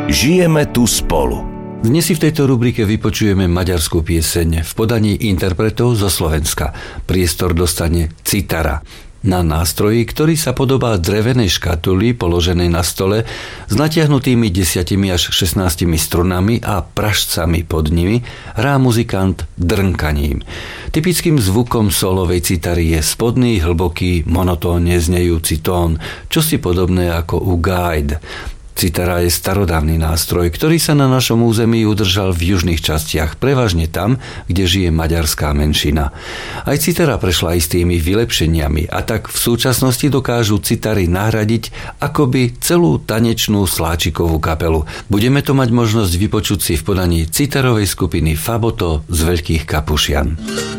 Žijeme tu spolu. Dnes si v tejto rubrike vypočujeme maďarskú pieseň v podaní interpretov zo Slovenska. Priestor dostane citara. Na nástroji, ktorý sa podobá drevenej škatuli položenej na stole s natiahnutými 10 až 16 strunami a pražcami pod nimi, hrá muzikant drnkaním. Typickým zvukom solovej citary je spodný, hlboký, monotónne znejúci tón, čosi podobné ako u gajd. Citara je starodávny nástroj, ktorý sa na našom území udržal v južných častiach, prevažne tam, kde žije maďarská menšina. Aj citara prešla istými vylepšeniami a tak v súčasnosti dokážu citary nahradiť akoby celú tanečnú sláčikovú kapelu. Budeme to mať možnosť vypočuť si v podaní citarovej skupiny Faboto z Veľkých Kapušian.